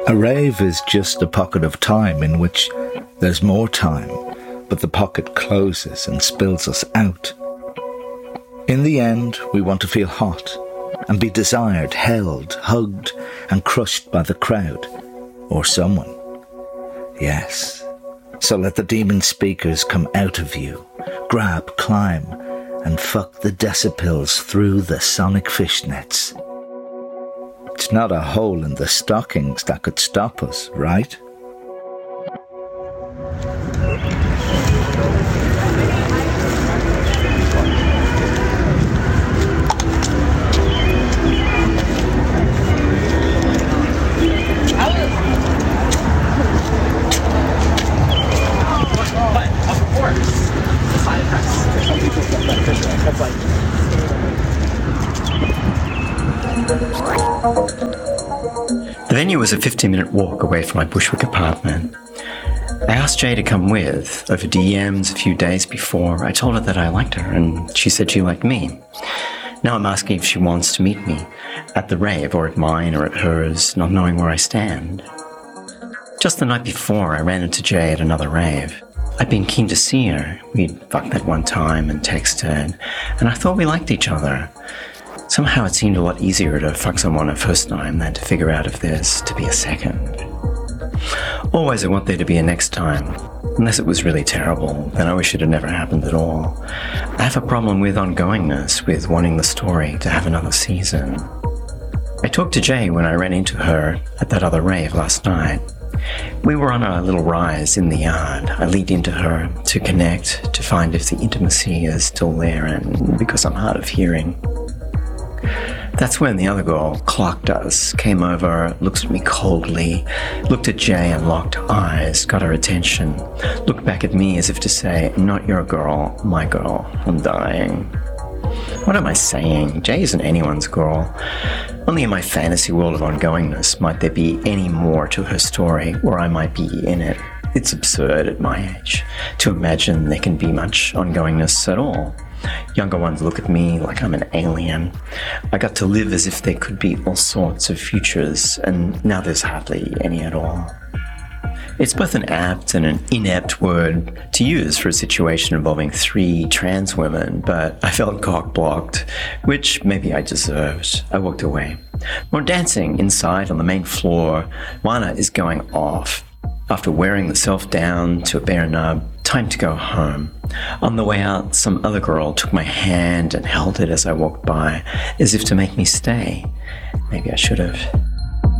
A rave is just a pocket of time in which there's more time, but the pocket closes and spills us out. In the end, we want to feel hot and be desired, held, hugged and crushed by the crowd or someone. Yes, so let the demon speakers come out of you, grab, climb and fuck the decibels through the sonic fishnets. It's not a hole in the stockings that could stop us, right? The venue was a 15-minute walk away from my Bushwick apartment. I asked Jay to come with. Over DMs a few days before, I told her that I liked her, and she said she liked me. Now I'm asking if she wants to meet me, at the rave, or at mine, or at hers, not knowing where I stand. Just the night before, I ran into Jay at another rave. I'd been keen to see her. We'd fucked that one time and texted, and I thought we liked each other. Somehow it seemed a lot easier to fuck someone a first time than to figure out if there's to be a second. Always I want there to be a next time. Unless it was really terrible, then I wish it had never happened at all. I have a problem with ongoingness, with wanting the story to have another season. I talked to Jay when I ran into her at that other rave last night. We were on a little rise in the yard. I leaned into her to connect, to find if the intimacy is still there, and because I'm hard of hearing. That's when the other girl clocked us, came over, looked at me coldly, looked at Jay and locked eyes, got her attention, looked back at me as if to say, not your girl, my girl, I'm dying. What am I saying? Jay isn't anyone's girl. Only in my fantasy world of ongoingness might there be any more to her story, or I might be in it. It's absurd at my age to imagine there can be much ongoingness at all. Younger ones look at me like I'm an alien. I got to live as if there could be all sorts of futures, and now there's hardly any at all. It's both an apt and an inept word to use for a situation involving 3 trans women, but I felt cock-blocked, which maybe I deserved. I walked away. More dancing inside on the main floor. Juana is going off. After wearing the self down to a bare nub, time to go home. On the way out, some other girl took my hand and held it as I walked by, as if to make me stay. Maybe I should have.